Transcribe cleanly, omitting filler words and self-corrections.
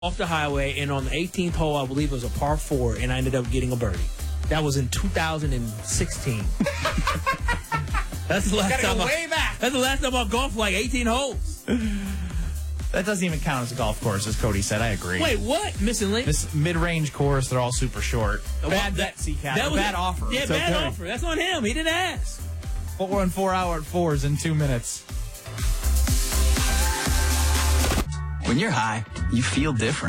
off the highway, and on the 18th hole, I believe it was a par 4, and I ended up getting a birdie. That was in 2016. That's the last time. Way back. That's the last time I golfed like 18 holes. That doesn't even count as a golf course, as Cody said. I agree. Wait, what? Missing link? This mid-range course, they're all super short. Bad bet, CCAT. That was bad offer. Yeah, It's bad okay. offer. That's on him. He didn't ask. 4 and 4 hour 4s in 2 minutes. When you're high, you feel different.